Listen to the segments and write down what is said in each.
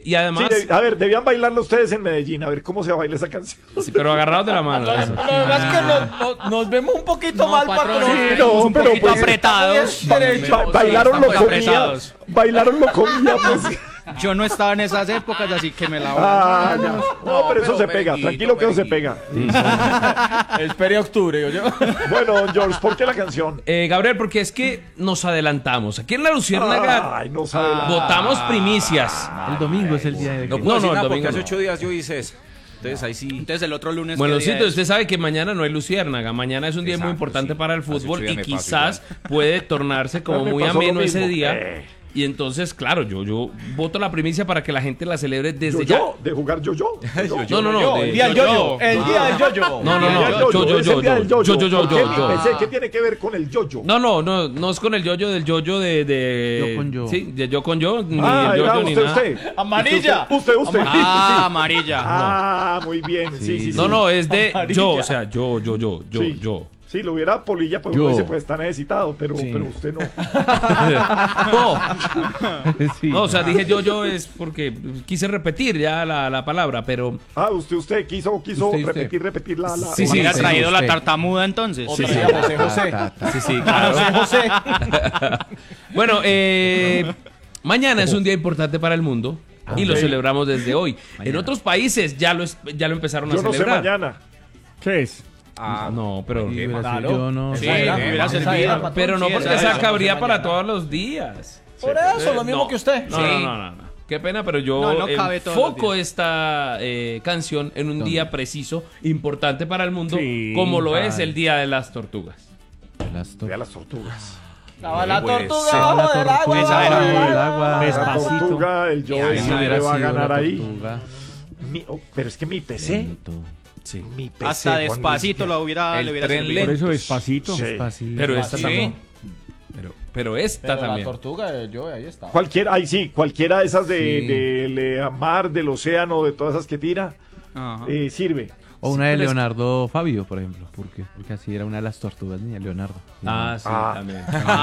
Y además... Sí, a ver, debían bailarlo ustedes en Medellín, a ver cómo se baila esa canción. Sí, pero agarrados de la mano. Lo Eso. verdad es que nos vemos un poquito mal, patrón. Sí, no, un pero poquito pues, apretados. Bailaron lo comía, apretados. bailaron lo comía, pues. Yo no estaba en esas épocas, así que me la voy. Ya. No, pero eso se pega, tranquilo que eso se pega. Espere octubre, yo. Bueno, George, ¿por qué la canción? Gabriel, porque es que nos adelantamos. Aquí en La Luciérnaga Ay, no sabe la... votamos primicias. El domingo es el día de... No, no, el porque domingo hace no. 8 días yo hice eso. Entonces ahí sí. Entonces el otro lunes. Bueno, ¿qué sí, día es? usted sabe que mañana no hay Luciérnaga. Mañana es un día muy Exacto, importante sí. para el Hace fútbol 8 días y me pasó quizás puede tornarse como Me muy pasó lo ameno mismo. ese día. Y entonces, claro, yo voto la primicia para que la gente la celebre desde Yo, de jugar yo. No, no, no. El día del yo-yo. El día del yo-yo. No, no, no. Es el día del yo-yo. ¿Por qué mi yo. PC? ¿Qué tiene que ver con el yo-yo? No es con el yoyo del yoyo de... Yo con yo. Sí, de yo con yo, ni Ah, el era yoyo ni nada. usted. Amarilla. Usted. Ah, amarilla. Ah, muy bien. Sí. No, es de Amarilla. yo, o sea, yo. Sí. Sí, lo hubiera Polilla, pues Yo. uno dice, pues está necesitado, pero usted no. Sí. No, o sea, dije yo es porque quise repetir ya la palabra, pero... Ah, usted quiso Usted. repetir la... Sí, sí, Hubiera sí, traído la usted. tartamuda entonces. Otra vez, José. Sí, sí, claro. José. Bueno, mañana es un día importante para el mundo y lo celebramos desde hoy. En otros países ya lo empezaron a Yo no sé celebrar. mañana. ¿Qué es? No, pero... Claro. Yo no... Sí, Esa era, hubiera esa servido. era, patrón. Pero no Sí, porque esa esa era. cabría para todos los días. Por eso, lo mismo No. que usted. No. Qué pena, pero yo No cabe todos los enfoco esta canción en un día preciso, importante para el mundo, Sí, como lo es vale. el Día de las Tortugas. Vea las tortugas. La Pues, tortuga sí. bajo del agua. Esa era. bajo del El agua. agua, La despacito. tortuga, el yo Esa le era va a así, ganar la ahí. tortuga. Pero es que mi PC... Sí. Mi PC, Hasta Juan despacito Luis, le hubiera tren servido. Por eso despacito. Sí. Despacito. Pero esta Sí. también. Pero esta Pero la también. tortuga, yo, ahí está. Cualquiera de esas de, Sí. de mar, del océano, de todas esas que tira, Ajá. sirve. O una de pero es- Leonardo Fabio, por ejemplo. ¿Por qué? Porque así era una de las tortugas niña, Leonardo. Ah, sí, Ah. también.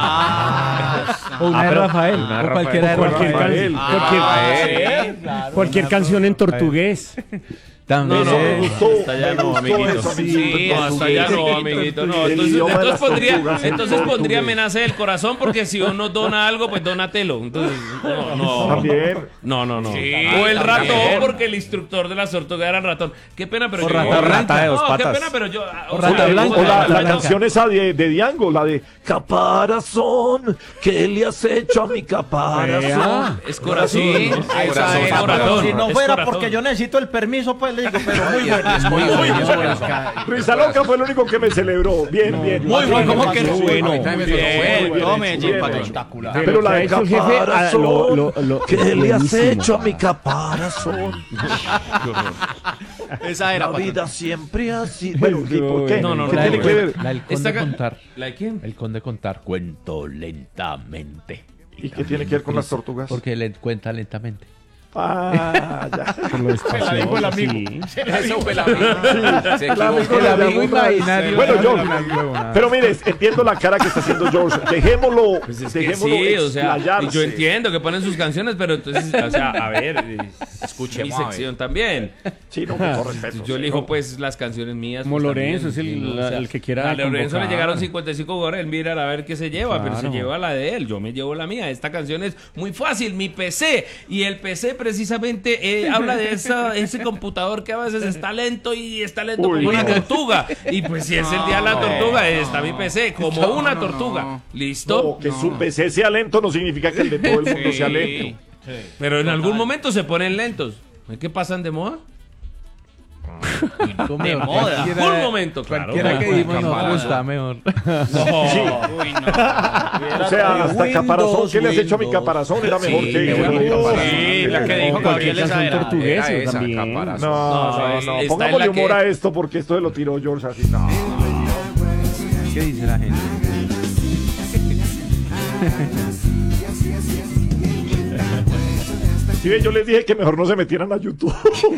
O una de pero- Rafael. una de O cualquiera de Rafael. Rafael. Rafael. Cualquier canción en portugués. También. No, me gustó, hasta ya me no, gustó amiguito. eso, Sí, amiguito. hasta ya no, amiguito. No, El entonces, idioma de las tortugas en entonces pondría portugués. amenaza del corazón porque si uno dona algo, pues dónatelo. Entonces, no. También. No. Sí, O el ratón también. porque el instructor de las tortugas era el ratón. Qué pena, pero O yo... rata O rata de dos No, qué patas. pena, pero yo... O rata blanca. O la Blanca. canción esa de Diango, la de Caparazón, ¿qué le has hecho a mi caparazón? Es corazón. Sí, ¿no? esa Corazón, era, es corazón. Si no es fuera corazón. porque yo necesito el permiso, pues le digo, pero muy bueno. Es muy bueno. Risa Loca fue el único que me celebró. Bien. Muy bueno, ¿cómo que no? Bueno. A mí también me sonó Bien, bueno. todo Medellín, bien, patrón. Espectacular. Pero la de Trae su jefe a Caparazón, ¿qué le has buenísimo. hecho a mi caparazón? Esa era, La patrón. vida siempre así. Bueno, ¿y por qué? No, ¿Qué La tiene del- que ver? La del Esta conde ca- contar. ¿La de quién? El conde contar. Cuento lentamente. ¿Y qué tiene que ver con las tortugas? Porque le cuenta lentamente. Ah, ya. Por lo espacioso, sí. Eso fue la misma. Se equivocó. El amigo imaginario. Bueno, pero mire, entiendo la cara que está haciendo George. Dejémoslo, Pues es que dejémoslo sí, o sea, explayarse. yo entiendo que ponen sus canciones, pero entonces, o sea, a ver, escuche mi Escuchemos, a ver. sección también. Sí, no, con todo respeto. Yo sí, elijo no. pues las canciones mías. Como pues, Lorenzo, también, es el- sí, no, el que quiera A Lorenzo le convocar. llegaron 55 goles, mira a ver qué se lleva, pero se Claro. lleva la de él, yo me llevo la mía. Esta canción es muy fácil, mi PC. Y el PC precisamente habla de ese computador que a veces está lento y está lento Uy, como una no. tortuga. Y pues si es el día de la tortuga, está mi PC como una tortuga. ¿Listo? No, que su PC sea lento no significa que el de todo el mundo sea lento. Pero en algún momento se ponen lentos. ¿Qué pasan de moda? De moda. En algún momento, claro. Cualquiera que dimos nos Caparazón. gusta mejor. Uy, no. O sea, hasta caparazón, ¿qué le has hecho a mi caparazón? Era mejor Sí, que bueno, mi caparazón. Sí, la que dijo O cualquier Gabriel esa canción era. portuguesa Era esa, también. caparazón. No, está no, en pongámosle la que- humor a esto porque esto se lo tiró George así. No. ¿Qué dice la gente? Sí, ve, yo les dije que mejor no se metieran a YouTube.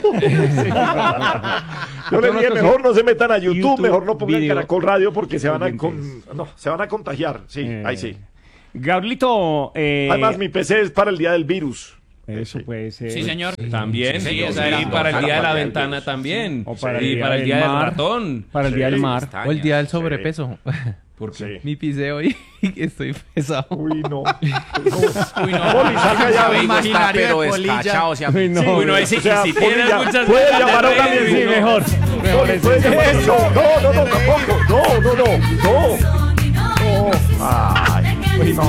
Yo les dije mejor no se metan a YouTube, mejor no pongan video. Caracol Radio porque se van a Pendientes. no, se van a contagiar. Sí, ahí sí. Gabrielito, Además, mi PC es para el día del virus. Eso puede ser. Sí, señor. También, Sí, sí, esa era y para el día de la Total, ventana también. O para y el día para el del día del mar. ratón. Para el día del mar. O el día del sobrepeso. ¿Por qué? Mi piseo y estoy pesado. Uy, no. Uy, no. Poli, salga ya. Amigo está, imaginario pero de polilla. descachado. Se Uy, no. Sí, bueno, ahí sí, O sea, y si tienes Polilla, muchas puede ganas de llamar a una reír, Sí, no. mejor. Poli, puede llamar a una- No, tampoco. No. Ay,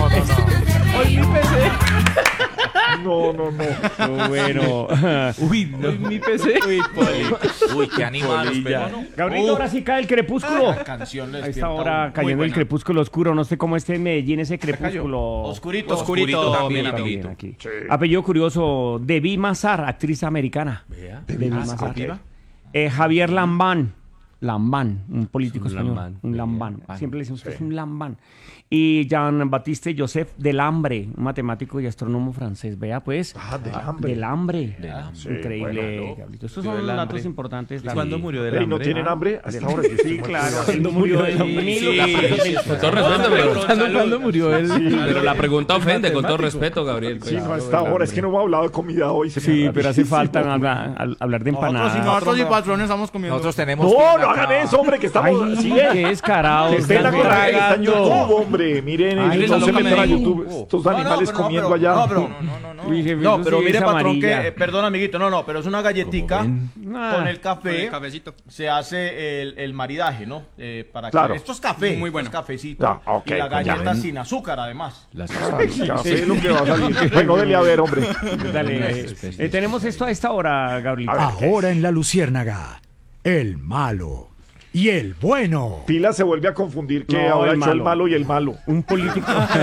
no. Bueno. Uy, no. Mi PC. Uy, qué animados, pero no. Gabriel, ahora sí cae el crepúsculo. La canción le A esta despierta hora uno. cayendo Muy el buena. crepúsculo oscuro. No sé cómo esté en Medellín ese crepúsculo. Oscurito. Oscurito también, También amiguito. aquí. Apellido curioso, Debbie Mazar, actriz americana. Debbie Mazar. Javier Lambán. Lambán, un político Es un español. lambán. Un lambán. Siempre le decimos que es un lambán. Y Jean-Baptiste Joseph Delambre, un matemático y astrónomo francés. Vea, pues. Delambre. Delambre. Sí, Increíble, bueno. Gabrielito. Estos Murió son del hambre. datos importantes. ¿Cuándo murió del Ey, hambre? ¿no tienen hambre? Hasta ahora yo estoy Sí, muerto claro. de hambre. Cuando murió del Con todo respeto, pero, ¿Cuándo murió él? pero la pregunta ofende, con todo respeto, Gabriel. Sí, no, hasta ahora. Es que no hemos hablado de comida hoy. se me Sí, da pero hace rarísimo. falta hablar de empanadas. Nosotros y patrones estamos comiendo. Nosotros tenemos. No, tienda no hagan acá. eso, hombre, que estamos... Ay, sí, qué descarados. estén están está en tragando. YouTube, hombre. Miren, Ay, no se eso metan a me- YouTube. Estos animales comiendo allá. Uy, jefe, No, eso pero sí mire, es patrón, amarilla. que, perdón, amiguito, no, pero es una galletica Ah, con el café. El cafecito. Se hace el maridaje, ¿no? Para Claro. esto es café. Muy bueno. Es cafecito. Ah, ok, y la pues ya. galleta sin azúcar, además. Ay, ya sé lo que va a salir. Bueno, dele a ver, hombre. Dale, tenemos esto a esta hora, Gabriel. A ver, ¿qué Ahora en La Luciérnaga, el malo y el bueno. Pila se vuelve a confundir que No, ahora el echó el malo. malo y el malo. Un político.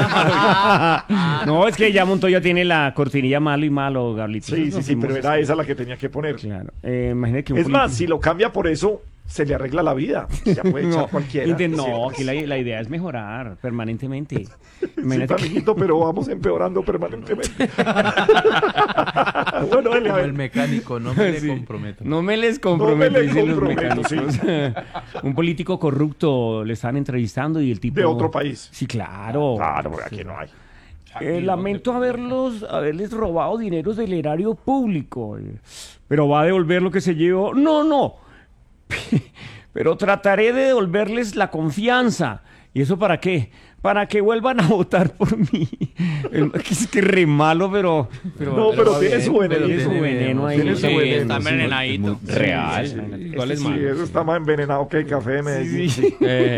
No, es que ya Montoya tiene la cortinilla malo y malo, Gabrielito. Sí, Nos pero fuimos- era esa la que tenía que poner. Claro. Imagínate que un Es más, político- si lo cambia por eso, se le arregla la vida. Ya puede echar No, cualquiera. no, aquí la idea es mejorar permanentemente. Sí, Imagínate que- amiguito, pero vamos empeorando permanentemente. Bueno, dele a Como el ver. mecánico, no me Sí. le comprometo. No me les comprometo, No me le dicen los comprometo, mecánicos. Un político corrupto le están entrevistando y el tipo... De otro país. Sí, claro. Claro, porque aquí no hay. Lamento haberles robado dineros del erario público. Pero va a devolver lo que se llevó. No. Pero trataré de devolverles la confianza. ¿Y eso para qué? Para que vuelvan a votar por mí. Es que re malo, pero No, pero tiene su veneno. tiene su veneno ahí. Tiene su Sí, veneno, está sí. envenenadito. Real. ¿Cuál es Sí, malo? eso está más envenenado que el café de Medellín. Sí,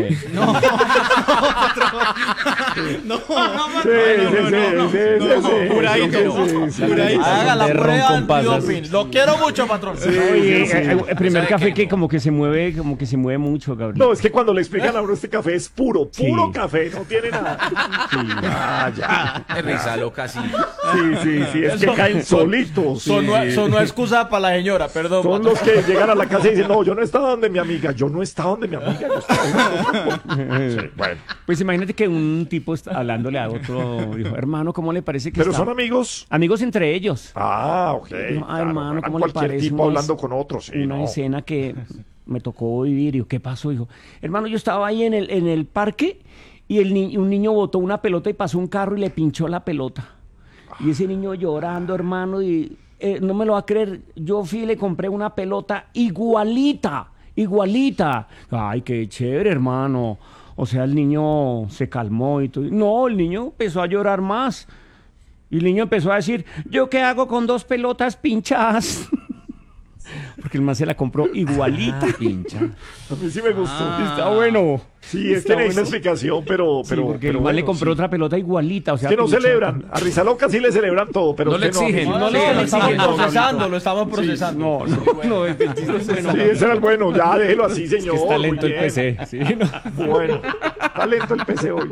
Haga la de ron prueba con pasas. antidoping. Lo quiero mucho, patrón. Oye, el primer café que como que se mueve mucho, Gabriel. No, es que cuando le explican a uno este café es puro Sí. café, no tiene nada. Ah, ya. Es risa loca, sí. Sí, es que caen solitos. Sonó excusa para la señora, perdón. Son patrón. los que llegan a la casa y dicen, no, yo no estaba donde mi amiga, yo no estaba donde mi amiga, yo estaba sí, bueno. Pues imagínate que un tipo está hablándole a otro, dijo, hermano, ¿cómo le parece que Pero está? son amigos. Amigos entre ellos. Ah, ok. Dijo, claro, hermano, no ¿cómo le cualquier parece tipo hablando con otro, sí, una no. escena que me tocó vivir? Y yo, ¿qué pasó? Dijo, hermano, yo estaba ahí en el parque y un niño botó una pelota y pasó un carro y le pinchó la pelota. Y ese niño llorando, hermano, y no me lo va a creer, yo fui y le compré una pelota igualita. Ay, qué chévere, hermano. O sea, el niño se calmó y todo. No, el niño empezó a llorar más. Y el niño empezó a decir, ¿yo qué hago con 2 pelotas pinchadas? Porque el man se la compró igualita. Pincha. A mí sí me gustó. Está bueno. Sí, es que Está no hay una bueno. explicación, pero Sí, porque el man bueno, le compró sí. otra pelota igualita. O sea, Que no pinchada. celebran. A Rizaloca sí le celebran todo, pero No le usted exigen. amigo. No, Sí, lo estamos sí, procesando, lo estamos procesando. No, el chiste es bueno. Sí, ese era el bueno. Ya, déjelo así, señor. Es talento Muy el bien. PC. Sí, no. Bueno, talento el PC hoy.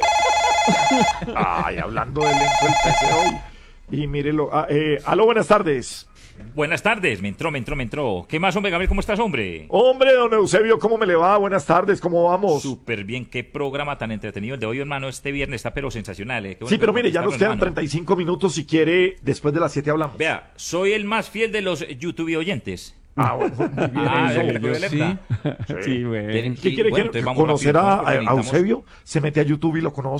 Ay, hablando de lento el PC hoy. Y mírelo. Aló, buenas tardes. Buenas tardes, me entró. ¿Qué más, hombre, Gabriel? ¿Cómo estás, hombre? Hombre, don Eusebio, ¿cómo me le va? Buenas tardes, ¿cómo vamos? Súper bien, qué programa tan entretenido el de hoy, hermano. Este viernes está pero sensacional, Qué bueno Sí, pero que mire, ya nos contestarlo, quedan hermano. 35 minutos. Si quiere, después de las 7 hablamos. Vea, soy el más fiel de los YouTube oyentes. Ah, bueno, muy bien. Ah, eso. vea que le cogió alerta. Sí, güey. ¿Qué quiere Bueno, que entonces vamos conocer rápido, a porque necesitamos- Eusebio? Se mete a YouTube y lo conoce.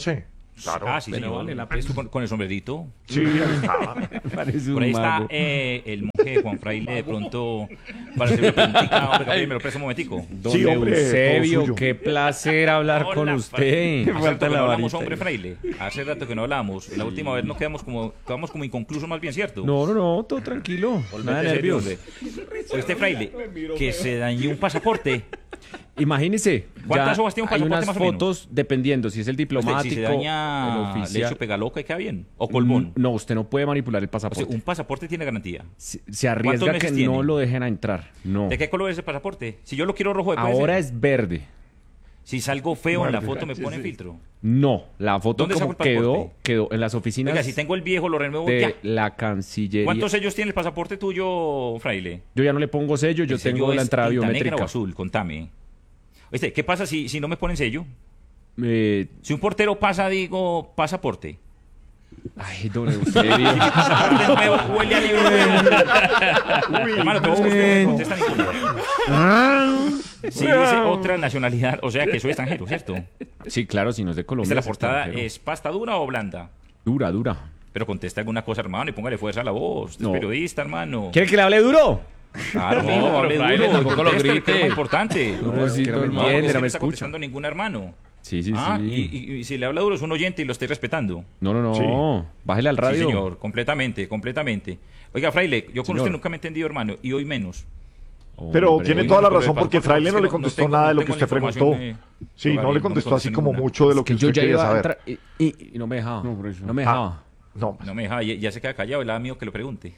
Claro. Ah, sí, Pero señor. vale la pena. Esto con el sombrerito. Sí, ahí está. Parece Por ahí un está mago. el monje Juan Fraile de pronto para hacer una preguntita. Hombre, Gabriel, me lo presto un momentico. Don Sí, hombre, todo Eusebio, suyo. qué placer hablar con Hola, usted. Hace rato Falta que la no hablamos, varita. hombre Fraile. Hace rato que no hablamos. La última vez nos quedamos como inconclusos más bien, ¿cierto? No, todo tranquilo. Nada de Serio, nervios. hombre. Este Fraile, que se dañó un pasaporte. Imagínese, ¿Cuántas ya hojas tiene un hay pasaporte unas más o menos? fotos, dependiendo si es el diplomático, Si se el daña, le oficial. echo pega loca y queda bien. O colmón. No, usted no puede manipular el O sea, pasaporte. un pasaporte tiene garantía. Se arriesga ¿Cuántos que meses no tiene? lo dejen a entrar. No. ¿De qué color es el pasaporte? Si yo lo quiero rojo, ¿puede Ahora ser? es verde. Si salgo feo en la foto, me pone filtro. No, la foto ¿Dónde como saco el pasaporte? quedó en las oficinas Oiga, si tengo el viejo, lo renuevo de ya. la Cancillería. ¿Cuántos sellos tiene el pasaporte tuyo, Fraile? Yo ya no le pongo sello, yo ¿El sello tengo la es entrada tinta negra biométrica. o azul? Contame. Oíste, ¿qué pasa si no me ponen sello? Eh, Si un portero pasa, digo, pasaporte. Ay, don Eusebio. Pasaporte nuevo, huele a libro. Hermano, pero es que usted no contesta ninguno. Si dice otra nacionalidad, o sea que soy extranjero, ¿cierto? Sí, claro, si no es de Colombia. ¿La es portada extranjero. es pasta dura o blanda? Dura. Pero contesta alguna cosa, hermano, y póngale fuerza a la voz. Usted No. es periodista, hermano. ¿Quiere que le hable duro? Claro, No, no, hable pero Fraile, duro. tampoco lo conteste, grite. que es lo más importante. No, sí, que no no, entiende, es que no no me está escucha. contestando ningún hermano. Sí, sí, Ah, sí. y si le habla duro es un oyente y lo estoy respetando. No. Sí. Bájele al radio. Sí, señor, completamente. Oiga, Fraile, yo con Señor. usted nunca me he entendido, hermano, y hoy menos. Pero Hombre. tiene Hoy toda la no, razón pero porque el Fraile no le pasaporte contestó no tengo- nada de no lo que tengo usted la información preguntó. de- Sí, no Gabriel, le no me contestó así contestó como ninguna. mucho de lo que Que yo usted ya quería iba a saber. entrar y no me dejaba. No me dejaba. No, No me deja, ya se queda callado, le da miedo que lo pregunte.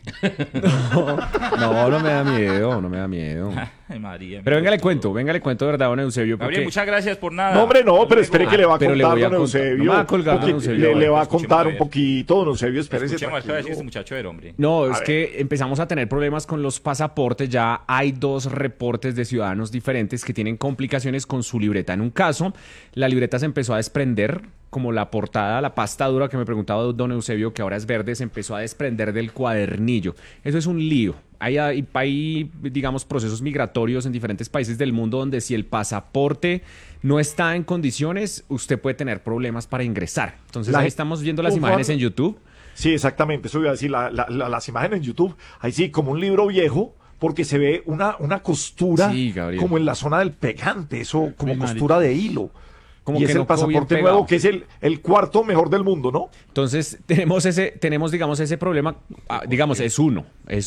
No me da miedo, no me da miedo. Ay, María. Pero venga, mira le cuento de verdad, don Eusebio. Gabriel, Porque muchas gracias por nada. no, hombre, no, pero Luego- espere que le va a pero le contar voy a don contar. Eusebio. No me va a colgar, porque don Eusebio. le va a Escúcheme, contar a un ver. poquito, don Eusebio, espérese. Escuchemos a ver qué va a decir tranquilo. este muchacho del hombre. No, es ver. que empezamos a tener problemas con los pasaportes. Ya hay 2 reportes de ciudadanos diferentes que tienen complicaciones con su libreta. En un caso, la libreta se empezó a desprender, como la portada, la pasta dura que me preguntaba don Eusebio, que ahora es verde, se empezó a desprender del cuadernillo. Eso es un lío. Hay, digamos, procesos migratorios en diferentes países del mundo donde si el pasaporte no está en condiciones, usted puede tener problemas para ingresar. Entonces, ahí estamos viendo las Juan- imágenes en YouTube. Sí, exactamente, eso iba a decir, las imágenes en YouTube, ahí sí, como un libro viejo, porque se ve una costura Sí, Gabriel. como en la zona del pegante, eso como costura de hilo. Como Y que es no el quedó bien pasaporte pegado. nuevo, que es el cuarto mejor del mundo, ¿no? Entonces, tenemos, digamos, ese problema, digamos, es uno.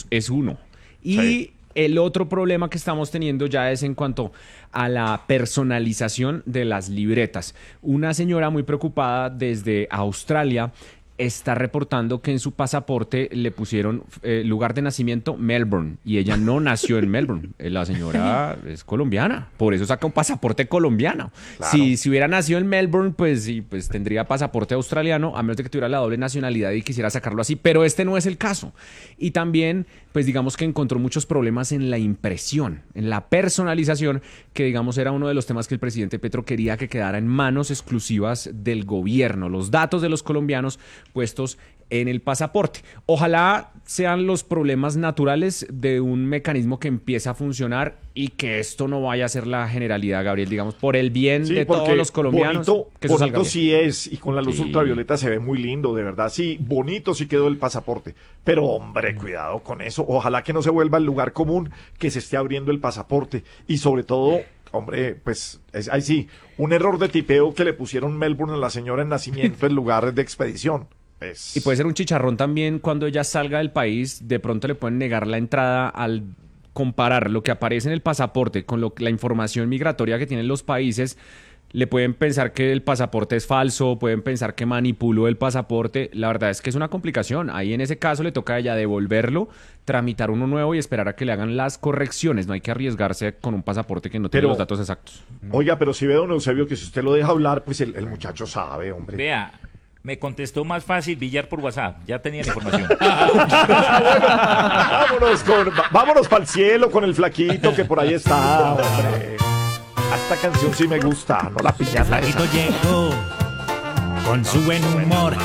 Y Sí. el otro problema que estamos teniendo ya es en cuanto a la personalización de las libretas. Una señora muy preocupada desde Australia está reportando que en su pasaporte le pusieron lugar de nacimiento Melbourne y ella no nació en Melbourne. La señora es colombiana, por eso saca un pasaporte colombiano. Claro. Si hubiera nacido en Melbourne, pues sí, pues tendría pasaporte australiano, a menos de que tuviera la doble nacionalidad y quisiera sacarlo así, pero este no es el caso. Y también, pues digamos que encontró muchos problemas en la impresión, en la personalización, que digamos era uno de los temas que el presidente Petro quería que quedara en manos exclusivas del gobierno, los datos de los colombianos puestos en el pasaporte. Ojalá sean los problemas naturales de un mecanismo que empiece a funcionar y que esto no vaya a ser la generalidad, Gabriel, digamos, por el bien Sí, de porque todos los colombianos. bonito, que eso salga bonito bien. sí es, y con la luz Sí. ultravioleta se ve muy lindo, de verdad. Sí, bonito sí quedó el pasaporte. Pero, hombre, cuidado con eso. Ojalá que no se vuelva el lugar común que se esté abriendo el pasaporte. Y sobre todo, hombre, pues, ahí sí, un error de tipeo que le pusieron Melbourne a la señora en nacimiento en lugar de expedición. Y puede ser un chicharrón también cuando ella salga del país, de pronto le pueden negar la entrada al comparar lo que aparece en el pasaporte con la información migratoria que tienen los países. Le pueden pensar que el pasaporte es falso, pueden pensar que manipuló el pasaporte. La verdad es que es una complicación. Ahí en ese caso le toca a ella devolverlo, tramitar uno nuevo y esperar a que le hagan las correcciones. No hay que arriesgarse con un pasaporte que no tiene Pero- los datos exactos. Oiga, pero si ve don Eusebio que si usted lo deja hablar, pues el muchacho sabe, hombre. Vea, me contestó más fácil Villar por WhatsApp. Ya tenía la información. Vámonos para el cielo con el flaquito que por ahí está, hombre. Esta canción sí me gusta, no la piñata esa. Llegó con su buen humor